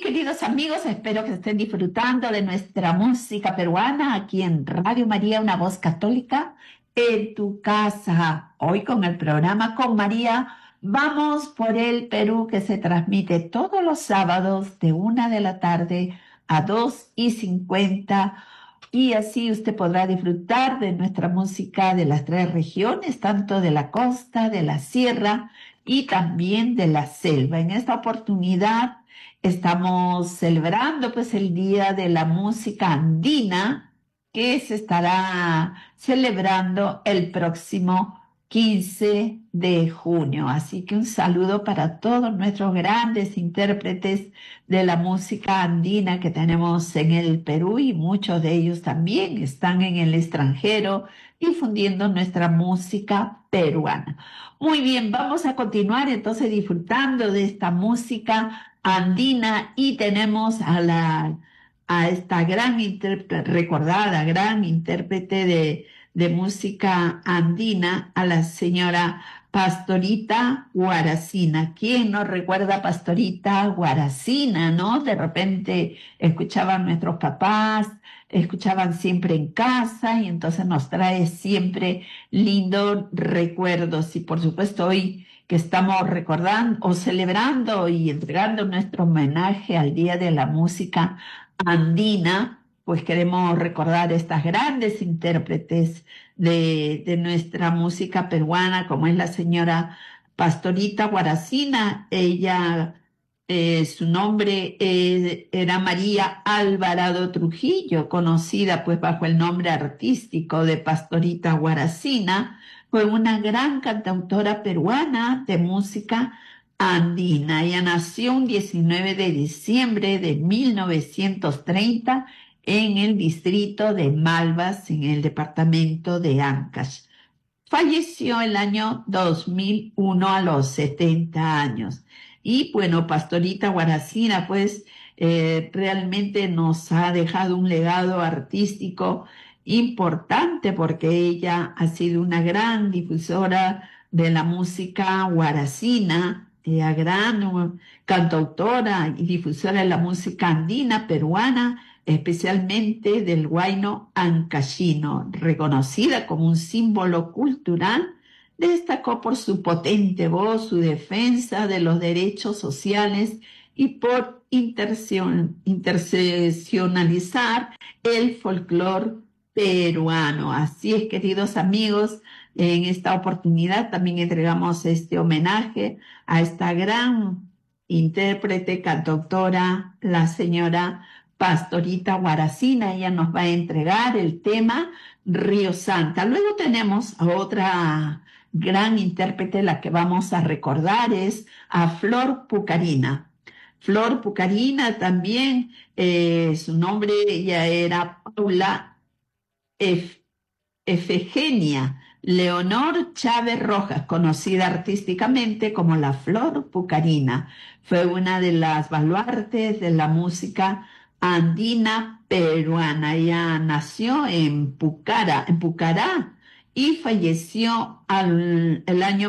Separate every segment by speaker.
Speaker 1: queridos amigos, espero que estén disfrutando de nuestra música peruana aquí en Radio María, una voz católica en tu casa. Hoy con el programa Con María vamos por el Perú, que se transmite todos los sábados de 1 de la tarde a 2:50, y así usted podrá disfrutar de nuestra música de las tres regiones, tanto de la costa, de la sierra y también de la selva. En esta oportunidad estamos celebrando pues el Día de la Música Andina, que se estará celebrando el próximo 15 de junio. Así que un saludo para todos nuestros grandes intérpretes de la música andina que tenemos en el Perú, y muchos de ellos también están en el extranjero difundiendo nuestra música peruana. Muy bien, vamos a continuar entonces disfrutando de esta música andina, y tenemos a esta gran intérprete, recordada gran intérprete de música andina, a la señora Pastorita Guaracina. ¿Quién no recuerda a Pastorita Guaracina, no? De repente escuchaban nuestros papás, escuchaban siempre en casa, y entonces nos trae siempre lindos recuerdos. Y por supuesto hoy que estamos recordando o celebrando y entregando nuestro homenaje al Día de la Música Andina, pues queremos recordar estas grandes intérpretes de nuestra música peruana, como es la señora Pastorita Guaracina. Ella, su nombre era María Alvarado Trujillo, conocida pues bajo el nombre artístico de Pastorita Guaracina. Fue una gran cantautora peruana de música andina. Ella nació un 19 de diciembre de 1930 en el distrito de Malvas, en el departamento de Ancash. Falleció el año 2001 a los 70 años. Y bueno, Pastorita Guaracina pues realmente nos ha dejado un legado artístico importante, porque ella ha sido una gran difusora de la música guaracina, ella gran cantautora y difusora de la música andina peruana, especialmente del huayno ancashino. Reconocida como un símbolo cultural, destacó por su potente voz, su defensa de los derechos sociales y por interseccionalizar el folclore peruano. Así es, queridos amigos, en esta oportunidad también entregamos este homenaje a esta gran intérprete, cantautora, la señora Pastorita Guaracina. Ella nos va a entregar el tema Río Santa. Luego tenemos a otra gran intérprete, la que vamos a recordar es a Flor Pucarina. Flor Pucarina también, su nombre ella era Paula Efegenia Leonor Chávez Rojas, conocida artísticamente como la Flor Pucarina. Fue una de las baluartes de la música andina peruana. Ella nació en Pucará, y falleció el año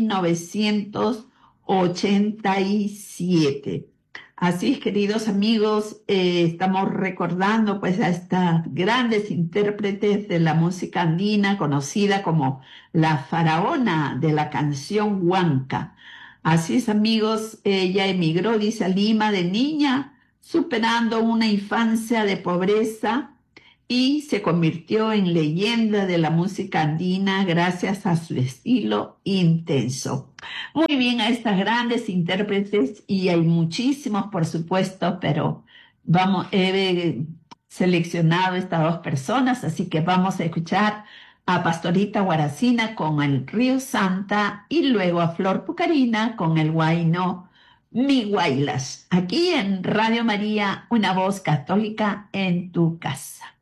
Speaker 1: 1987. Así es, queridos amigos, estamos recordando pues a estas grandes intérpretes de la música andina, conocida como la faraona de la canción huanca. Así es, amigos, ella emigró, dice, a Lima de niña, superando una infancia de pobreza, y se convirtió en leyenda de la música andina gracias a su estilo intenso. Muy bien, a estas grandes intérpretes, y hay muchísimos por supuesto, pero he seleccionado estas dos personas, así que vamos a escuchar a Pastorita Guaracina con el Río Santa, y luego a Flor Pucarina con el huayno Mi Guaylas, aquí en Radio María, una voz católica en tu casa.